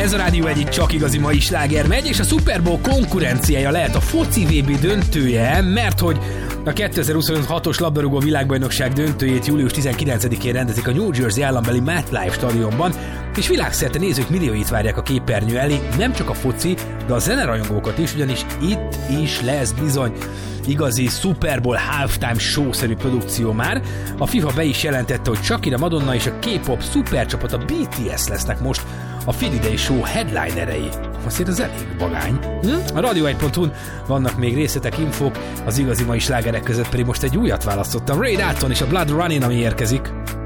Ez a rádió egyik csak igazi mai sláger megy, és a Super Bowl konkurenciája lehet a foci VB döntője, mert hogy a 2026-os labdarúgó világbajnokság döntőjét július 19-én rendezik a New Jersey állambeli MetLife stadionban, és világszerte nézők millióit várják a képernyő elé, nem csak a foci, de a zenerajongókat is, ugyanis itt is lesz bizony igazi Super Bowl halftime show-szerű produkció már. A FIFA be is jelentette, hogy Shakira, Madonna és a K-pop szupercsapat a BTS lesznek most a Fididei Show headlinerei. Azért az elég vagány. A Radio1.hu-n vannak még részletek, infók, az igazi mai slágerek között pedig most egy újat választottam. Ray Dalton és a Blood Running, ami érkezik.